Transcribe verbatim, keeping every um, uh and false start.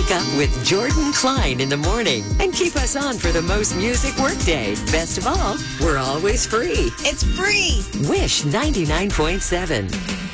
Wake up with Jordan Klein in the morning and keep us on for the most music workday. Best of all, we're always free. It's free. Wish ninety-nine point seven.